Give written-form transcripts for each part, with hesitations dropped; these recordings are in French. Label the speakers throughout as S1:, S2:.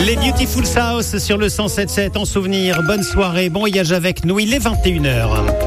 S1: Les Beautiful South sur le 107.7 en souvenir. Bonne soirée, bon voyage avec nous. Il est 21h.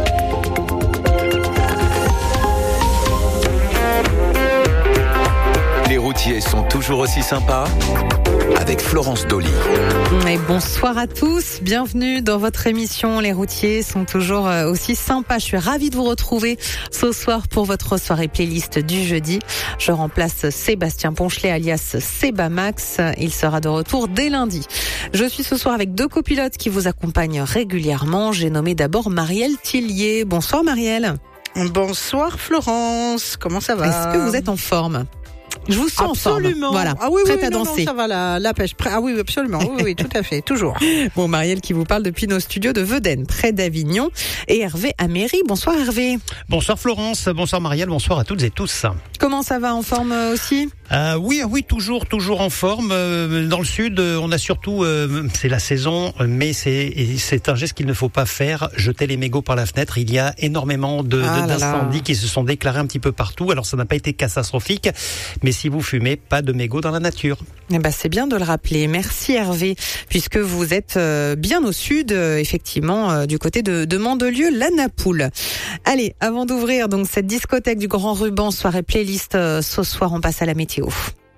S2: Les routiers sont toujours aussi sympas avec Florence Dolly.
S3: Et bonsoir à tous, bienvenue dans votre émission. Les routiers sont toujours aussi sympas. Je suis ravie de vous retrouver ce soir pour votre soirée playlist du jeudi. Je remplace Sébastien Ponchelet alias Sebamax. Il sera de retour dès lundi. Je suis ce soir avec deux copilotes qui vous accompagnent régulièrement. J'ai nommé d'abord Marielle Tillier. Bonsoir Marielle.
S4: Bonsoir Florence, comment ça va?
S3: Est-ce que vous êtes en forme? Je vous sens
S4: absolument.
S3: En forme. Voilà.
S4: Ah oui,
S3: prête
S4: oui,
S3: à
S4: non,
S3: danser.
S4: Non, ça va, la pêche. Ah oui, absolument. Oui, tout à fait, toujours.
S3: Bon, Marielle qui vous parle depuis nos studios de Vedène, près d'Avignon, et Hervé Améry. Bonsoir Hervé.
S1: Bonsoir Florence, bonsoir Marielle, bonsoir à toutes et tous.
S3: Comment ça va, en forme aussi?
S1: Oui, toujours en forme. Dans le sud, on a surtout, c'est la saison, mais c'est un geste qu'il ne faut pas faire, jeter les mégots par la fenêtre. Il y a énormément d'incendies qui se sont déclarés un petit peu partout. Alors ça n'a pas été catastrophique, mais si vous fumez, pas de mégots dans la nature.
S3: Eh ben, c'est bien de le rappeler. Merci Hervé, puisque vous êtes bien au sud, effectivement, du côté de Mandelieu, la Napoule. Allez, avant d'ouvrir donc cette discothèque du Grand Ruban, soirée playlist, ce soir on passe à la météo.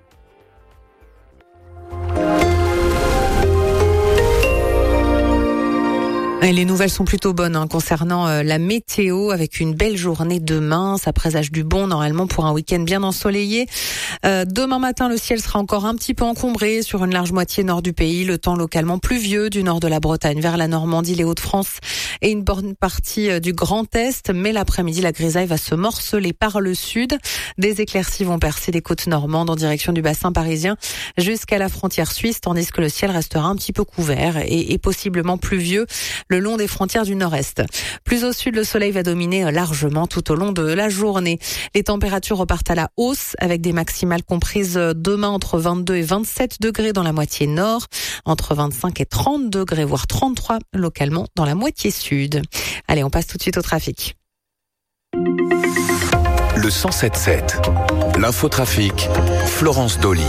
S3: Et les nouvelles sont plutôt bonnes concernant la météo, avec une belle journée demain. Ça présage du bon normalement pour un week-end bien ensoleillé. Demain matin, le ciel sera encore un petit peu encombré sur une large moitié nord du pays. Le temps localement pluvieux du nord de la Bretagne vers la Normandie, les Hauts-de-France et une bonne partie du Grand Est. Mais l'après-midi, la grisaille va se morceler par le sud. Des éclaircies vont percer les côtes normandes en direction du bassin parisien jusqu'à la frontière suisse, tandis que le ciel restera un petit peu couvert et possiblement pluvieux le long des frontières du nord-est. Plus au sud, le soleil va dominer largement tout au long de la journée. Les températures repartent à la hausse avec des maximales comprises demain entre 22 et 27 degrés dans la moitié nord, entre 25 et 30 degrés, voire 33 localement dans la moitié sud. Allez, on passe tout de suite au trafic.
S2: Le 107.7, l'infotrafic, Florence Dolly.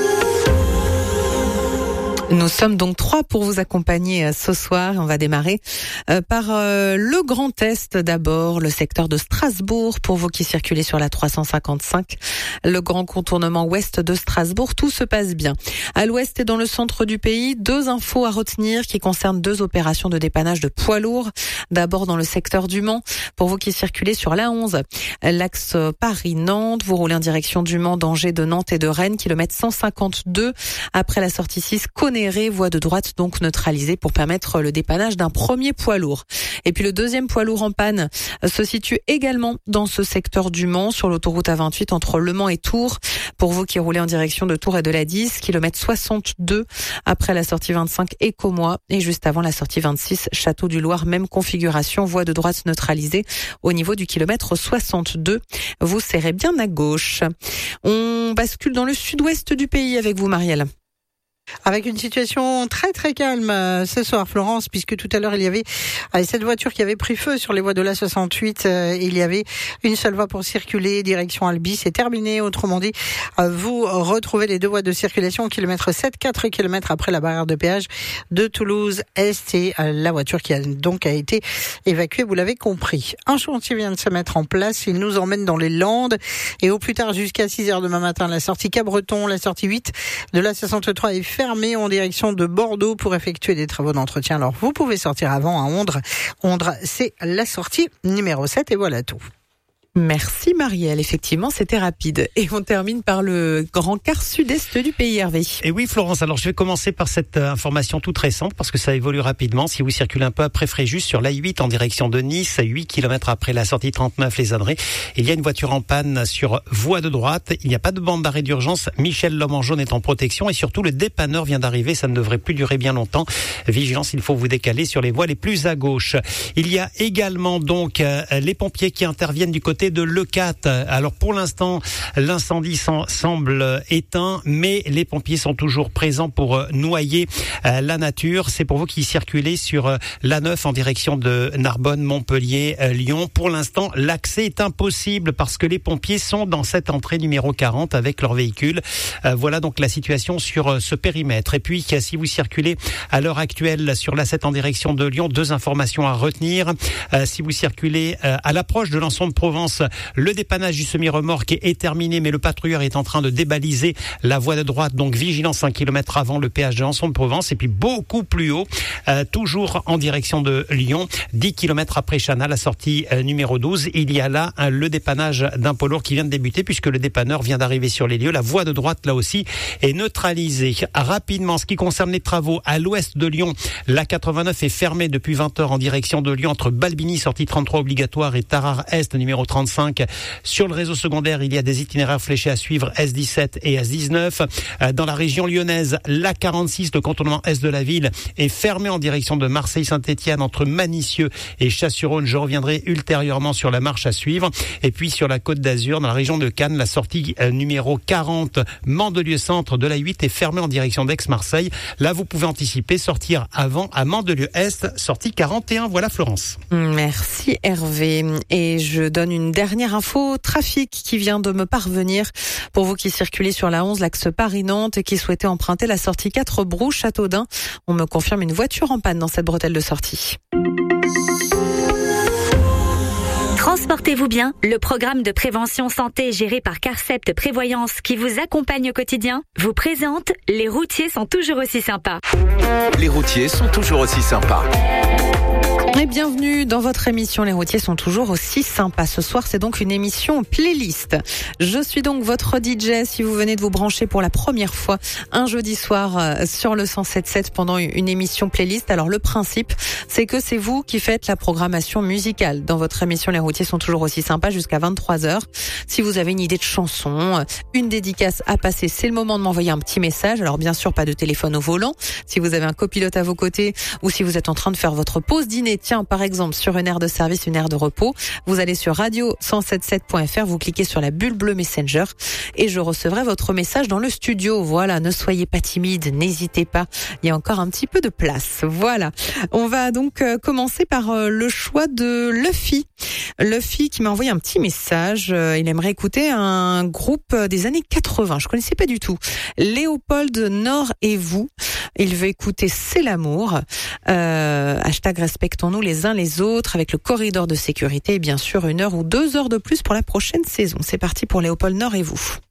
S3: Nous sommes donc 3 pour vous accompagner ce soir. On va démarrer par le Grand Est d'abord, le secteur de Strasbourg. Pour vous qui circulez sur la 355, le grand contournement ouest de Strasbourg, tout se passe bien. À l'ouest et dans le centre du pays, 2 infos à retenir qui concernent 2 opérations de dépannage de poids lourds. D'abord dans le secteur du Mans, pour vous qui circulez sur la 11, l'axe Paris-Nantes, vous roulez en direction du Mans, d'Angers, de Nantes et de Rennes, kilomètre 152. Après la sortie 6, voie de droite donc neutralisée pour permettre le dépannage d'un premier poids lourd. Et puis le deuxième poids lourd en panne se situe également dans ce secteur du Mans, sur l'autoroute A28 entre Le Mans et Tours. Pour vous qui roulez en direction de Tours et de la 10, kilomètre 62 après la sortie 25 Écomois et juste avant la sortie 26 Château du Loir, même configuration, voie de droite neutralisée au niveau du kilomètre 62. Vous serrez bien à gauche. On bascule dans le sud-ouest du pays avec vous Marielle.
S4: Avec une situation très très calme ce soir Florence, puisque tout à l'heure il y avait cette voiture qui avait pris feu sur les voies de la 68, il y avait une seule voie pour circuler direction Albi, c'est terminé. Autrement dit, vous retrouvez les 2 voies de circulation au kilomètre 7, 4 km après la barrière de péage de Toulouse Est, et la voiture qui a été évacuée, vous l'avez compris. Un chantier vient de se mettre en place, il nous emmène dans les Landes et au plus tard jusqu'à 6h demain matin, la sortie Cabreton, la sortie 8 de la 63 est fermé en direction de Bordeaux pour effectuer des travaux d'entretien. Alors vous pouvez sortir avant à Ondres. Ondres, c'est la sortie numéro 7 et voilà tout.
S3: Merci Marielle, effectivement c'était rapide. Et on termine par le grand quart sud-est du pays, Hervé.
S1: Et oui Florence, alors je vais commencer par cette information toute récente parce que ça évolue rapidement. Si vous circulez un peu après Fréjus sur l'A8 en direction de Nice, 8 km après la sortie 39 les Adrets, il y a une voiture en panne sur voie de droite. Il n'y a pas de bande d'arrêt d'urgence. Michel l'homme en jaune est en protection et surtout le dépanneur vient d'arriver. Ça ne devrait plus durer bien longtemps. Vigilance, il faut vous décaler sur les voies les plus à gauche. Il y a également donc les pompiers qui interviennent du côté côté de Leucat, alors pour l'instant, l'incendie semble éteint, mais les pompiers sont toujours présents pour noyer la nature. C'est pour vous qui circulez sur l'A9 en direction de Narbonne, Montpellier, Lyon. Pour l'instant, l'accès est impossible parce que les pompiers sont dans cette entrée numéro 40 avec leur véhicule. Voilà donc la situation sur ce périmètre. Et puis, si vous circulez à l'heure actuelle sur l'A7 en direction de Lyon, 2 informations à retenir. Si vous circulez à l'approche de l'Anson de Provence, le dépannage du semi-remorque est terminé, mais le patrouilleur est en train de débaliser la voie de droite, donc vigilance 1 km avant le péage de l'Anson de Provence. Et puis beaucoup plus haut, toujours en direction de Lyon, 10 km après Chana, la sortie numéro 12, il y a là le dépannage d'un poids lourd qui vient de débuter puisque le dépanneur vient d'arriver sur les lieux. La voie de droite, là aussi, est neutralisée. Rapidement, ce qui concerne les travaux à l'ouest de Lyon, la 89 est fermée depuis 20h en direction de Lyon entre Balbini, sortie 33 obligatoire, et Tarare Est, numéro 35. Sur le réseau secondaire, il y a des itinéraires fléchés à suivre, S17 et S19. Dans la région lyonnaise, la 46, le contournement est de la ville, est fermé en direction de Marseille-Saint-Étienne entre Manicieux et Chasse-sur-Rhône. Je reviendrai ultérieurement sur la marche à suivre. Et puis sur la Côte d'Azur, dans la région de Cannes, la sortie numéro 40, Mandelieu-Centre de la 8 est fermée en direction d'Aix-Marseille. Là, vous pouvez anticiper, sortir avant à Mandelieu-Est, sortie 41. Voilà Florence.
S3: Merci Hervé. Et je donne une dernière info trafic qui vient de me parvenir pour vous qui circulez sur la 11, l'axe Paris-Nantes et qui souhaitez emprunter la sortie 4 Brou Châteaudun. On me confirme une voiture en panne dans cette bretelle de sortie.
S5: Transportez-vous bien, le programme de prévention santé géré par Carcept Prévoyance qui vous accompagne au quotidien vous présente « Les routiers sont toujours aussi sympas ».
S2: Les routiers sont toujours aussi sympas.
S3: Et bienvenue dans votre émission Les routiers sont toujours aussi sympas. Ce soir, c'est donc une émission playlist. Je suis donc votre DJ si vous venez de vous brancher pour la première fois un jeudi soir sur le 107.7 pendant une émission playlist. Alors le principe, c'est que c'est vous qui faites la programmation musicale dans votre émission Les routiers sont toujours aussi sympas jusqu'à 23h. Si vous avez une idée de chanson, une dédicace à passer, c'est le moment de m'envoyer un petit message. Alors bien sûr, pas de téléphone au volant. Si vous avez un copilote à vos côtés ou si vous êtes en train de faire votre pause dîner, tiens, par exemple, sur une aire de service, une aire de repos, vous allez sur radio177.fr, vous cliquez sur la bulle bleue Messenger et je recevrai votre message dans le studio. Voilà, ne soyez pas timide, n'hésitez pas, il y a encore un petit peu de place. Voilà, on va donc commencer par le choix de Luffy qui m'a envoyé un petit message. Il aimerait écouter un groupe des années 80, je connaissais pas du tout. Léopold Nord et vous. Il veut écouter C'est l'amour. Hashtag respectons-nous les uns les autres avec le corridor de sécurité et bien sûr 1 heure ou 2 heures de plus pour la prochaine saison. C'est parti pour Léopold Nord et vous.